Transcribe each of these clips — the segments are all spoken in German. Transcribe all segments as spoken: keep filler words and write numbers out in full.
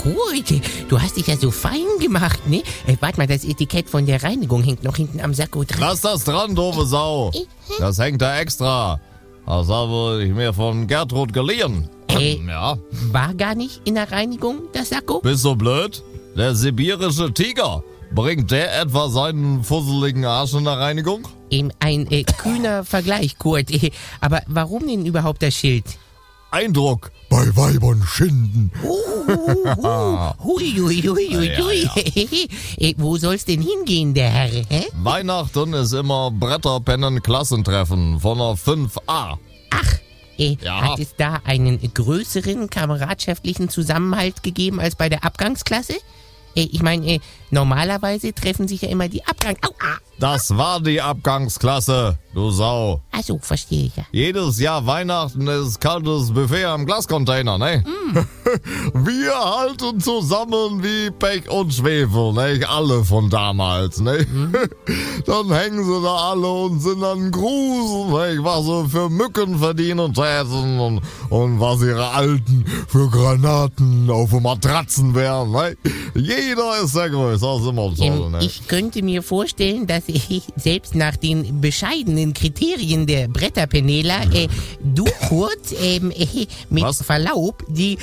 Kurt, du hast dich ja so fein gemacht, ne? Äh, warte mal, das Etikett von der Reinigung hängt noch hinten am Sakko dran. Lass das dran, doofe Sau. Das hängt da extra. Das habe ich mir von Gertrud geliehen. Äh, Ja. War gar nicht in der Reinigung, das Sakko? Bist du blöd? Der sibirische Tiger. Bringt der etwa seinen fusseligen Arsch in der Reinigung? Ähm, ein äh, kühner Vergleich, Kurt. Äh, aber warum denn überhaupt das Schild? Eindruck. Bei Weibern schinden. Hui, hui, hui, hui, hui. Äh, wo soll's denn hingehen, der Herr? Hä? Weihnachten ist immer Bretterpennen-Klassentreffen von der fünf a. Ach, äh, Ja. hat es da einen größeren kameradschaftlichen Zusammenhalt gegeben als bei der Abgangsklasse? Äh, ich meine, äh, normalerweise treffen sich ja immer die Abgang... Au, ah. Das war die Abgangsklasse, du Sau. Ach so, verstehe ich ja. Jedes Jahr Weihnachten ist kaltes Buffet am Glascontainer, ne? Wir halten zusammen wie Pech und Schwefel, ne? Alle von damals, ne? Dann hängen sie da alle und sind dann Grusen, ne? Was sie für Mücken verdienen täten und, und was ihre Alten für Granaten auf den Matratzen wären, ne? Jeder ist der Größte, das ist immer toll, Ähm, ne? ich könnte mir vorstellen, dass ich selbst nach den bescheidenen Kriterien der Bretterpenela, äh, du, Kurt, ähm, äh, mit Was? Verlaub, die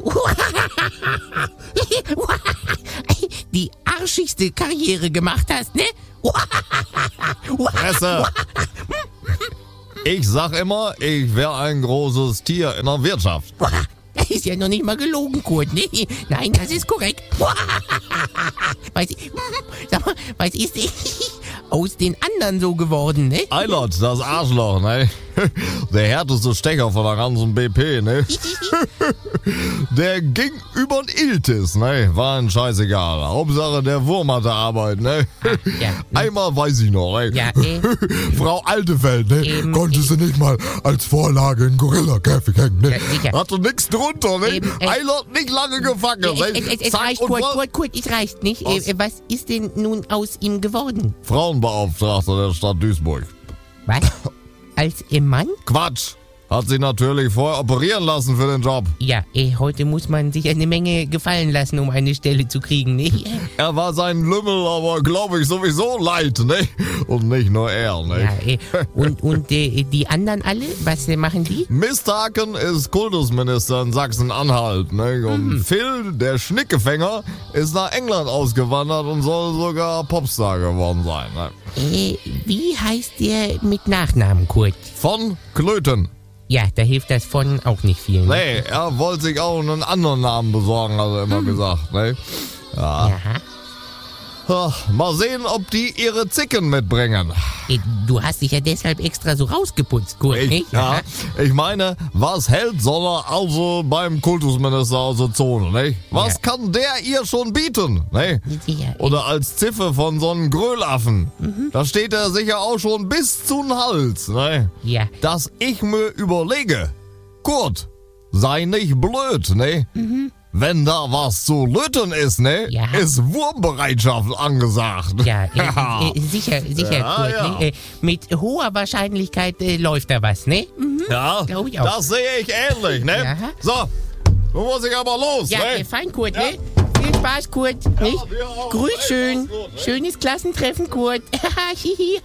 die arschigste Karriere gemacht hast, ne? Fresse! Ich sag immer, ich wäre ein großes Tier in der Wirtschaft. Das ist ja noch nicht mal gelogen, Kurt, ne? Nein, das ist korrekt. Was, sag mal, was ist aus den anderen so geworden, ne? Eilert, das Arschloch, ne? Der härteste Stecher von der ganzen B P, ne? Der ging übern Iltis, ne? War ein scheißegal. Hauptsache der Wurm hatte Arbeit, ne? ja. Einmal weiß ich noch, ne? Ja, äh, Frau Altefeld, ne? Ähm, Konnte sie nicht mal als Vorlage in Gorilla-Käfig hängen, ne? ja, sicher. Hatte nix drunter, ne? Ähm, äh, Eilert nicht lange gefangen, Es, ne? es, es, es Zack reicht, und Kurt, voll- Kurt, Kurt, es reicht nicht. Was? Äh, was ist denn nun aus ihm geworden? Frauenbeauftragter der Stadt Duisburg. Was? Als äh, Mann? Quatsch! Hat sie natürlich vorher operieren lassen für den Job. Ja, äh, heute muss man sich eine Menge gefallen lassen, um eine Stelle zu kriegen, ne? Er war sein Lümmel, aber glaube ich sowieso leid, ne? Und nicht nur er, ne? Ja, äh, und und äh, die anderen alle, was äh, machen die? Misthaken ist Kultusminister in Sachsen-Anhalt, ne? Und Phil, der Schnickefänger, ist nach England ausgewandert und soll sogar Popstar geworden sein, ne? Äh, wie heißt der mit Nachnamen, Kurt? Von Klöten. Ja, da hilft das von auch nicht viel. Ne? Nee, er wollte sich auch einen anderen Namen besorgen, hat er immer gesagt, ne? Ja. Aha. Ach, mal sehen, ob die ihre Zicken mitbringen. Äh, du hast dich ja deshalb extra so rausgeputzt, Kurt, Ich, nicht? ja, ich meine, was hält soll er also beim Kultusminister aus der Zone, ne? Was Ja. kann der ihr schon bieten, ne? Sicher. Oder als Ziffe von so einem Grölaffen. Da steht er sicher auch schon bis zum Hals, ne? Ja. Dass ich mir überlege, Kurt, sei nicht blöd, ne? Wenn da was zu löten ist, ne? Ja. Ist Wurmbereitschaft angesagt. Ja, äh, äh, sicher, sicher, Ja, Kurt. ja. Ne? Äh, mit hoher Wahrscheinlichkeit äh, läuft da was, ne? Mhm. Ja, Glaub ich auch. das sehe ich ähnlich, ne? Ja. So, nun muss ich aber los, Ja, ne? äh, fein, Kurt, Ja. ne? Viel Spaß, Kurt, nicht? wir auch. Grüß Alles schön. gut, ne? Schönes Klassentreffen, Kurt. Hihi.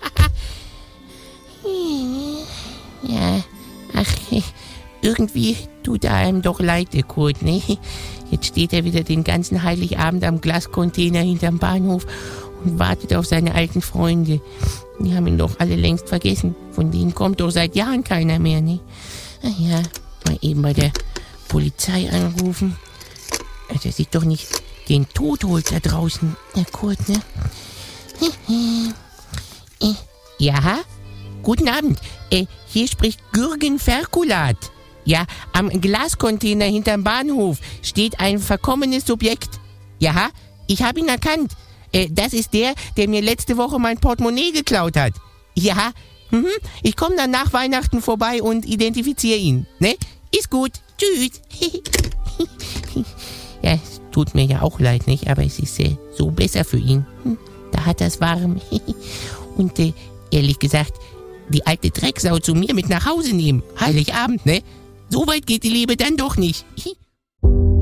Ja, ach, irgendwie tut er einem doch leid, der Kurt, ne? Jetzt steht er wieder den ganzen Heiligabend am Glascontainer hinterm Bahnhof und wartet auf seine alten Freunde. Die haben ihn doch alle längst vergessen. Von denen kommt doch seit Jahren keiner mehr, ne? Na ja, mal eben bei der Polizei anrufen. Dass er sich doch nicht den Tod holt da draußen, der Kurt, ne? Äh, Ja, guten Abend. Äh, hier spricht Gürgen Ferkulat. Ja, am Glascontainer hinterm Bahnhof steht ein verkommenes Subjekt. Ja, ich habe ihn erkannt. Äh, das ist der, der mir letzte Woche mein Portemonnaie geklaut hat. Ja, mhm. Ich komme dann nach Weihnachten vorbei und identifiziere ihn. Ne? Ist gut. Tschüss. Ja, es tut mir ja auch leid, nicht? Aber es ist äh, so besser für ihn. Hm, da hat er's warm. Und äh, ehrlich gesagt, die alte Drecksau zu mir mit nach Hause nehmen. Heiligabend, ne? So weit geht die Liebe dann doch nicht.